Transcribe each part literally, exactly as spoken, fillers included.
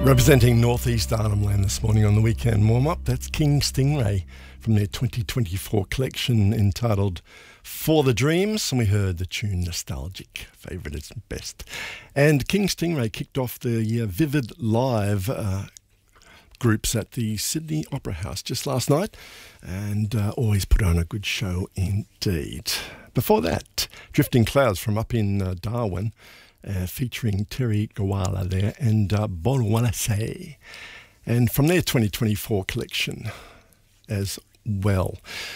Representing Northeast Arnhem Land this morning on the weekend warm-up, that's King Stingray from their twenty twenty-four collection entitled For the Dreams, and we heard the tune Nostalgic, favourite is best. And King Stingray kicked off the uh, Vivid Live uh, groups at the Sydney Opera House just last night, and uh, always put on a good show indeed. Before that, Drifting Clouds from up in uh, Darwin, Uh, featuring Terry Gawala there and uh, Bolwalase, and from their twenty twenty-four collection as well.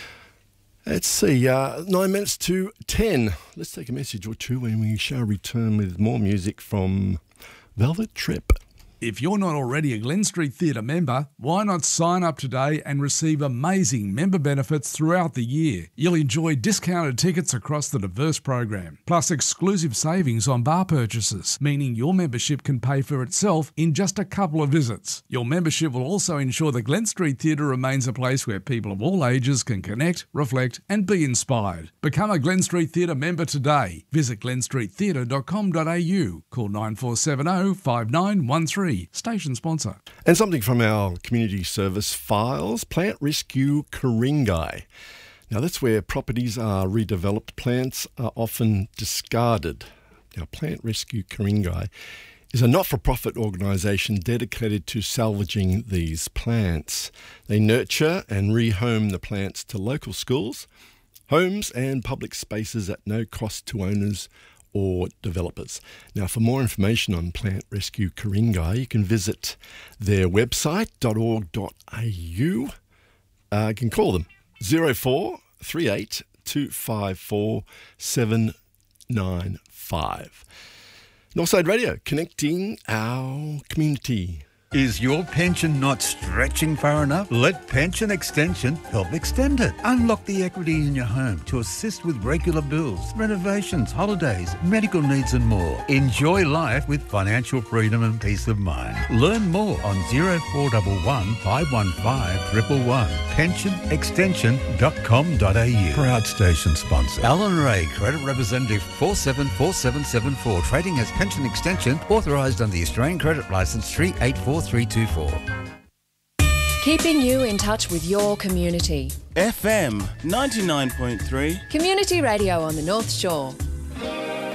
Let's see, uh, nine minutes to ten. Let's take a message or two when we shall return with more music from Velvet Trip. If you're not already a Glen Street Theatre member, why not sign up today and receive amazing member benefits throughout the year? You'll enjoy discounted tickets across the diverse program, plus exclusive savings on bar purchases, meaning your membership can pay for itself in just a couple of visits. Your membership will also ensure the Glen Street Theatre remains a place where people of all ages can connect, reflect and be inspired. Become a Glen Street Theatre member today. Visit glen street theatre dot com dot a u. Call nine four seven zero, five nine one three. Station sponsor. And something from our community service files, Plant Rescue Ku-ring-gai. Now that's where properties are redeveloped, plants are often discarded. Now Plant Rescue Ku-ring-gai is a not-for-profit organisation dedicated to salvaging these plants. They nurture and rehome the plants to local schools, homes and public spaces at no cost to owners or developers. Now, for more information on Plant Rescue Ku-ring-gai, you can visit their website, dot org dot a u. Uh, you can call them zero four three eight two five four seven nine five. Northside Radio, connecting our community. Is your pension not stretching far enough? Let Pension Extension help extend it. Unlock the equity in your home to assist with regular bills, renovations, holidays, medical needs and more. Enjoy life with financial freedom and peace of mind. Learn more on zero four one one, five one five, one one one. pension extension dot com dot a u. Proud station sponsor. Alan Ray, Credit Representative four seven four seven seven four. Trading as Pension Extension, authorised under the Australian Credit Licence three eight four three two four. Keeping you in touch with your community. F M ninety-nine point three. Community radio on the North Shore.